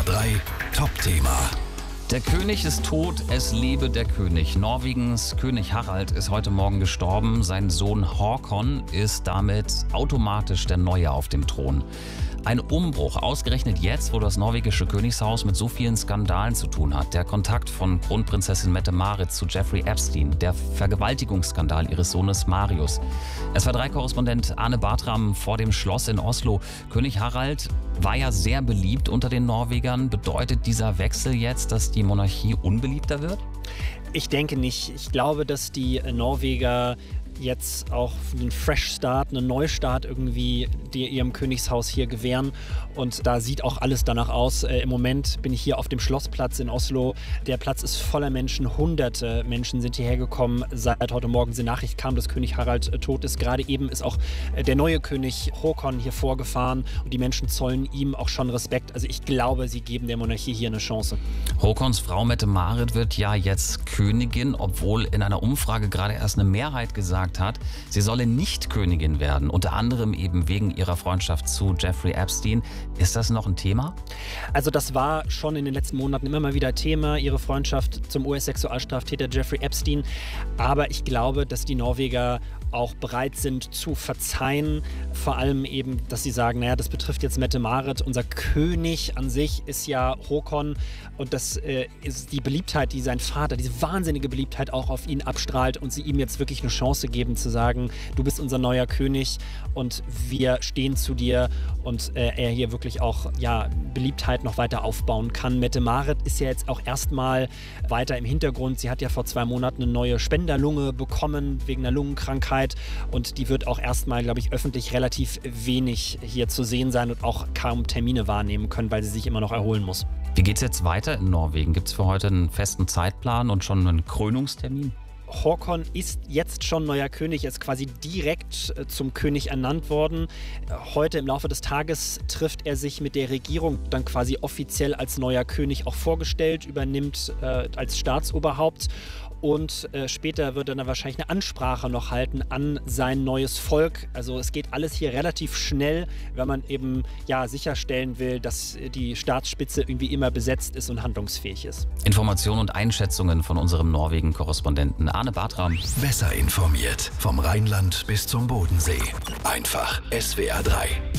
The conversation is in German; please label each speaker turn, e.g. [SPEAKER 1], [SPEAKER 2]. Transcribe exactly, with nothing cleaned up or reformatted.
[SPEAKER 1] drei Top-Thema.
[SPEAKER 2] Der König ist tot, es lebe der König. Norwegens König Harald ist heute Morgen gestorben. Sein Sohn Håkon ist damit automatisch der Neue auf dem Thron. Ein Umbruch, ausgerechnet jetzt, wo das norwegische Königshaus mit so vielen Skandalen zu tun hat. Der Kontakt von Kronprinzessin Mette-Marit zu Jeffrey Epstein, der Vergewaltigungsskandal ihres Sohnes Marius. S W R drei Korrespondent Arne Bartram vor dem Schloss in Oslo. König Harald war ja sehr beliebt unter den Norwegern. Bedeutet dieser Wechsel jetzt, dass die Monarchie unbeliebter wird?
[SPEAKER 3] Ich denke nicht. Ich glaube, dass die Norweger jetzt auch einen Fresh Start, einen Neustart irgendwie die ihrem Königshaus hier gewähren. Und da sieht auch alles danach aus. Äh, Im Moment bin ich hier auf dem Schlossplatz in Oslo. Der Platz ist voller Menschen. Hunderte Menschen sind hierher gekommen, seit heute Morgen die Nachricht kam, dass König Harald äh, tot ist. Gerade eben ist auch äh, der neue König Håkon hier vorgefahren. Und die Menschen zollen ihm auch schon Respekt. Also ich glaube, sie geben der Monarchie hier eine Chance.
[SPEAKER 2] Håkons Frau Mette-Marit wird ja jetzt Königin, obwohl in einer Umfrage gerade erst eine Mehrheit gesagt hat, sie solle nicht Königin werden, unter anderem eben wegen ihrer Freundschaft zu Jeffrey Epstein. Ist das noch ein Thema?
[SPEAKER 3] Also das war schon in den letzten Monaten immer mal wieder Thema, ihre Freundschaft zum U S-Sexualstraftäter Jeffrey Epstein. Aber ich glaube, dass die Norweger auch bereit sind zu verzeihen. Vor allem eben, dass sie sagen, naja, das betrifft jetzt Mette-Marit. Unser König an sich ist ja Håkon und das äh, ist die Beliebtheit, die sein Vater, diese wahnsinnige Beliebtheit auch auf ihn abstrahlt und sie ihm jetzt wirklich eine Chance geben zu sagen, du bist unser neuer König und wir stehen zu dir und äh, er hier wirklich auch ja, Beliebtheit noch weiter aufbauen kann. Mette-Marit ist ja jetzt auch erstmal weiter im Hintergrund. Sie hat ja vor zwei Monaten eine neue Spenderlunge bekommen wegen einer Lungenkrankheit. Und die wird auch erstmal, glaube ich, öffentlich relativ wenig hier zu sehen sein und auch kaum Termine wahrnehmen können, weil sie sich immer noch erholen muss.
[SPEAKER 2] Wie geht es jetzt weiter in Norwegen? Gibt es für heute einen festen Zeitplan und schon einen Krönungstermin?
[SPEAKER 3] Håkon ist jetzt schon neuer König, er ist quasi direkt äh, zum König ernannt worden. Heute im Laufe des Tages trifft er sich mit der Regierung, dann quasi offiziell als neuer König auch vorgestellt, übernimmt äh, als Staatsoberhaupt. Und äh, später wird er dann wahrscheinlich eine Ansprache noch halten an sein neues Volk. Also es geht alles hier relativ schnell, wenn man eben ja, sicherstellen will, dass die Staatsspitze irgendwie immer besetzt ist und handlungsfähig ist.
[SPEAKER 2] Informationen und Einschätzungen von unserem Norwegen-Korrespondenten Arne Bartram.
[SPEAKER 1] Besser informiert vom Rheinland bis zum Bodensee. Einfach S W R drei.